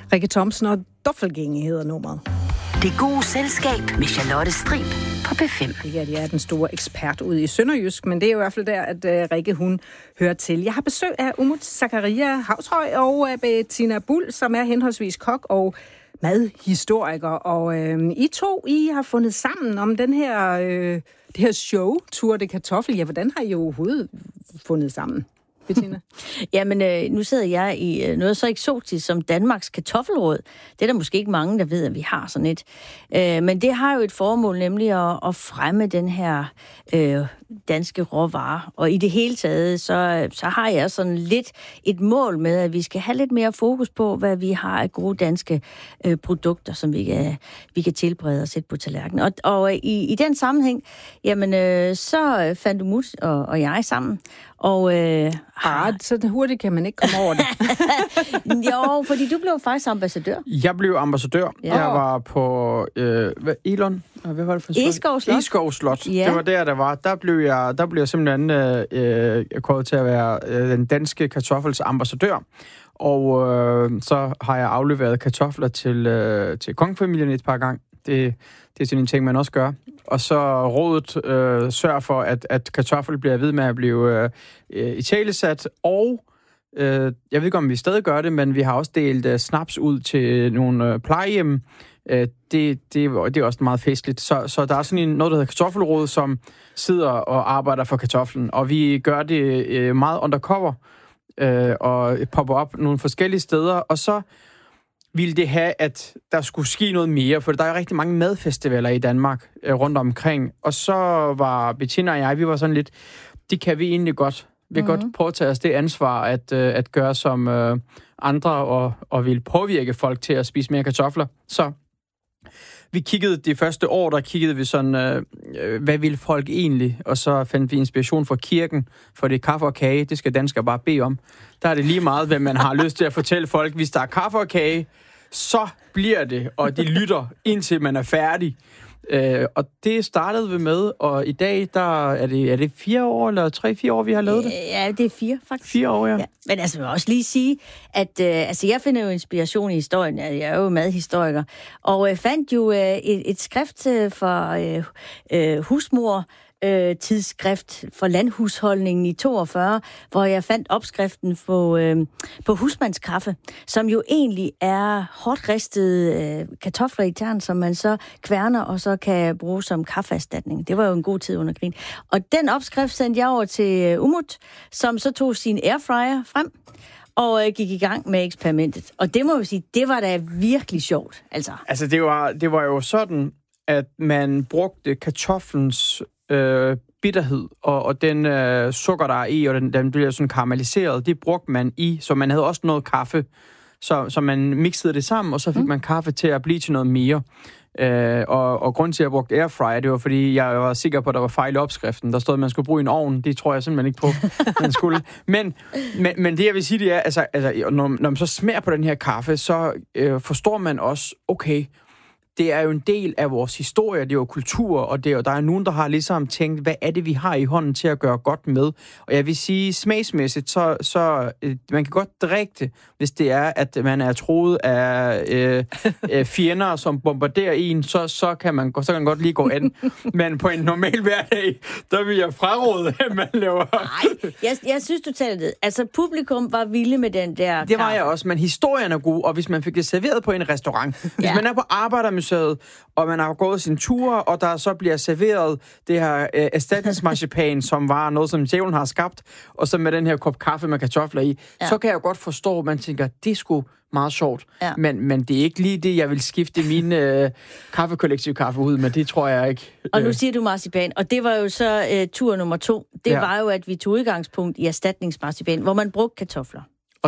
Rikke Thomsen og Doppelgænger hedder nummeret. Det gode selskab med Charlotte Strib på P5. Jeg er den store ekspert ude i Sønderjysk, men det er jo i hvert fald der, at Rikke hun hører til. Jeg har besøg af Umut Zakaria Havshøj og Bettina Bull, som er henholdsvis kok og madhistoriker. Og I har fundet sammen om det her show, Tour de Kartoffel. Ja, hvordan har I overhovedet fundet sammen, Bettina? Jamen, nu sidder jeg i noget så eksotisk som Danmarks Kartoffelråd. Det er der måske ikke mange, der ved, at vi har sådan et. Men det har jo et formål, nemlig at fremme den her danske råvarer. Og i det hele taget, så har jeg sådan lidt et mål med, at vi skal have lidt mere fokus på, hvad vi har af gode danske produkter, som vi kan tilberede og sætte på tallerkenen. Og i den sammenhæng, jamen, så fandt Umut og jeg sammen. Og så hurtigt kan man ikke komme over det. Jo, fordi du blev faktisk ambassadør. Jeg blev ambassadør. Ja. Jeg var på Elon. Hvad var det for en slot? Egeskov Slot. Ja. Det var der var. Der blev jeg simpelthen kåret til at være den danske kartoffels ambassadør. Og så har jeg afleveret kartofler til kongefamilien et par gange. Det er sådan en ting, man også gør. Og så rådet sørger for, at kartoffel bliver ved med at blive italesat. Og jeg ved ikke, om vi stadig gør det, men vi har også delt snaps ud til nogle plejehjem. Det er også meget festligt. Så der er sådan noget, der hedder kartoffelråd, som sidder og arbejder for kartoflen. Og vi gør det meget undercover og popper op nogle forskellige steder. Og så ville det have, at der skulle ske noget mere, for der er rigtig mange madfestivaler i Danmark rundt omkring. Og så var Bettina og jeg, vi var sådan lidt, det kan vi egentlig godt. Vi kan godt påtage os det ansvar at gøre som andre og vil påvirke folk til at spise mere kartofler. Så vi kiggede de første år, der kiggede vi sådan, hvad ville folk egentlig? Og så fandt vi inspiration fra kirken, for det er kaffe og kage, det skal danskere bare bede om. Der er det lige meget, hvad man har lyst til at fortælle folk. Hvis der er kaffe og kage, så bliver det, og de lytter, indtil man er færdig. Og det startede vi med, og i dag, der er det 4 år, eller 3-4 år, vi har lavet det? Ja, det er 4, faktisk. 4 år, ja. Men altså, jeg vil også lige sige, at jeg finder jo inspiration i historien. Jeg er jo madhistoriker. Og fandt jo et skrift for husmor, tidsskrift for landhusholdningen i 42, hvor jeg fandt opskriften på husmandskaffe, som jo egentlig er hårdt ristede kartofler i tern, som man så kværner og så kan bruge som kaffeerstatning. Det var jo en god tid under krigen. Og den opskrift sendte jeg over til Umut, som så tog sin airfryer frem og gik i gang med eksperimentet. Og det må vi sige, det var da virkelig sjovt. Altså det var jo sådan, at man brugte kartoflens bitterhed, og den sukker, der er i, og den bliver sådan karamelliseret, det brugte man i, så man havde også noget kaffe, så man mixede det sammen, og så fik man kaffe til at blive til noget mere. Og grunden til, at jeg brugte airfryer, det var, fordi jeg var sikker på, at der var fejl i opskriften. Der stod, at man skulle bruge en ovn. Det tror jeg simpelthen ikke på, man skulle. Men det, jeg vil sige, det er, altså når man så smager på den her kaffe, så forstår man også, okay, det er jo en del af vores historie, det er jo kultur, og der er nogen, der har ligesom tænkt, hvad er det, vi har i hånden til at gøre godt med? Og jeg vil sige, smagsmæssigt, så man kan godt drikke det, hvis det er, at man er troet af fjender, som bombarderer en, så kan man godt lige gå an. Men på en normal hverdag, der vil jeg fraråde, at man laver... Nej, jeg synes, du talte det. Altså, publikum var vilde med den der Det var jeg også, men historien er god, og hvis man fik det serveret på en restaurant, hvis man er på Arbejdermuseet, og man har gået sin tur, og der så bliver serveret det her erstatningsmarcipan, som var noget, som djævlen har skabt, og så med den her kop kaffe med kartofler i, så kan jeg godt forstå, at man tænker, det er sgu meget sjovt. Ja. Men det er ikke lige det, jeg vil skifte min kaffekollektivkaffe ud med. Det tror jeg ikke. Og nu siger du marcipan, og det var jo så tur nummer 2. Det var jo, at vi tog udgangspunkt i erstatningsmarcipan, hvor man brugte kartofler.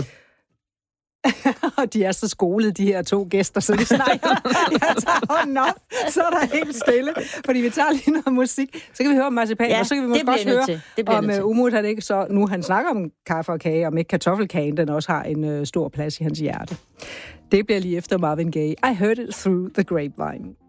Og de er så skolede, de her 2 gæster, så de snakker. Jeg tager hånden op, så er der helt stille. Fordi vi tager lige noget musik, så kan vi høre om marcipan, og så kan vi måske også høre om Umut, han ikke så... Nu han snakker om kaffe og kage, om ikke kartoffelkagen, den også har en stor plads i hans hjerte. Det bliver lige efter Marvin Gaye. I heard it through the grapevine.